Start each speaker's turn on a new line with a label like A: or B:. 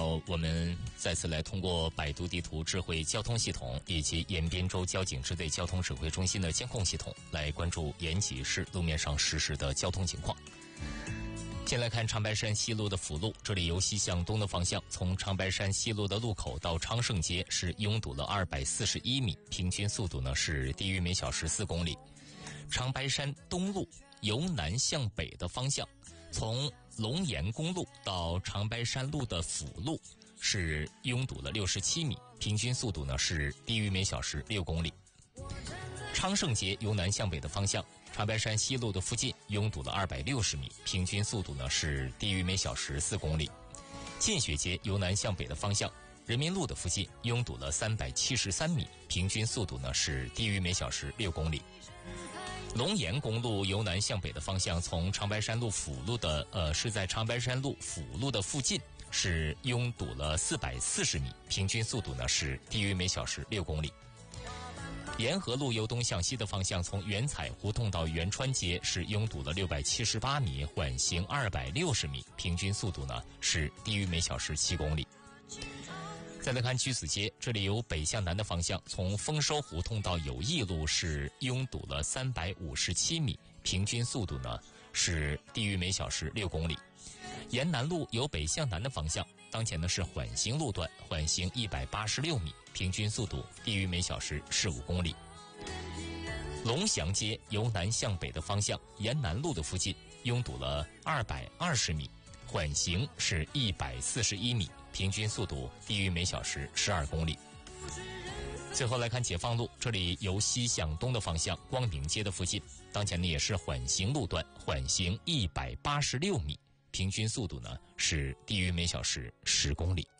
A: 好，我们再次来通过百度地图智慧交通系统以及延边州交警支队交通指挥中心的监控系统，来关注延吉市路面上实时的交通情况。先来看长白山西路的辅路，这里由西向东的方向，从长白山西路的路口到昌盛街是拥堵了241米，平均速度呢是低于每小时4公里。长白山东路由南向北的方向，从龙岩公路到长白山路的辅路是拥堵了67米，平均速度呢是低于每小时6公里。昌盛街由南向北的方向，长白山西路的附近拥堵了260米，平均速度呢是低于每小时4公里。进雪街由南向北的方向，人民路的附近拥堵了373米，平均速度呢是低于每小时6公里。龙岩公路由南向北的方向，从长白山路辅路的是在长白山路辅路的附近是拥堵了440米，平均速度呢是低于每小时6公里。沿河路由东向西的方向，从元彩胡同到元川街是拥堵了678米，缓行260米，平均速度呢是低于每小时7公里。再来看居子街，这里由北向南的方向，从丰收胡同到友谊路是拥堵了357米，平均速度呢是低于每小时6公里。沿南路由北向南的方向，当前呢是缓行路段，缓行186米，平均速度低于每小时15公里。龙祥街由南向北的方向，沿南路的附近拥堵了220米，缓行是141米，平均速度低于每小时12公里。最后来看解放路，这里由西向东的方向，光明街的附近，当前呢也是缓行路段，缓行186米，平均速度呢是低于每小时10公里。